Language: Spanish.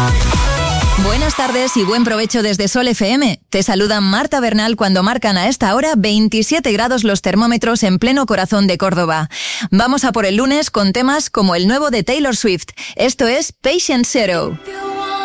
Buenas tardes y buen provecho desde Sol FM. Te saluda Marta Bernal cuando marcan a esta hora 27 grados los termómetros en pleno corazón de Córdoba. Vamos a por el lunes con temas como el nuevo de Taylor Swift. Esto es Patient Zero.